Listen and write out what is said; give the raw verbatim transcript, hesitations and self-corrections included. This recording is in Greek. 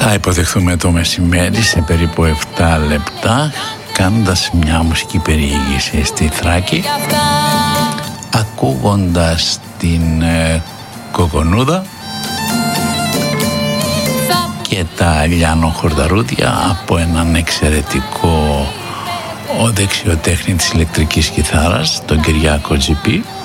Θα υποδεχθούμε το μεσημέρι σε περίπου επτά λεπτά, κάνοντας μια μουσική περιήγηση στη Θράκη, ακούγοντας την ε, Κοκονούδα και τα Λιάνο Χορδαρούδια από έναν εξαιρετικό ο δεξιοτέχνη της ηλεκτρικής κιθάρας, τον Κυριάκο Τζι Πι.